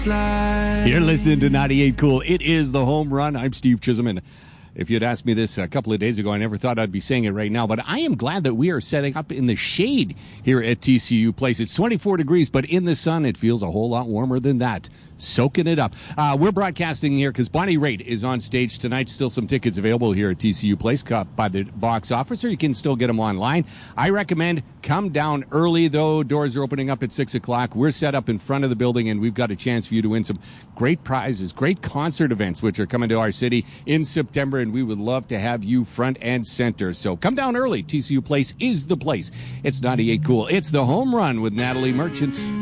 You're listening to 98 Cool. It is the home run. I'm Steve Chisholm, and if you'd asked me this a couple of days ago, I never thought I'd be saying it right now, but I am glad that we are setting up in the shade here at TCU Place. It's 24 degrees, but in the sun, it feels a whole lot warmer than that. Soaking it up. We're broadcasting here because Bonnie Raitt is on stage tonight. Still some tickets available here at TCU Place by the box office, or you can still get them online. I recommend come down early, though. Doors are opening up at 6 o'clock. We're set up in front of the building, and we've got a chance for you to win some great prizes, great concert events, which are coming to our city in September, and we would love to have you front and center. So come down early. TCU Place is the place. It's 98 Cool. It's the home run with Natalie Merchant.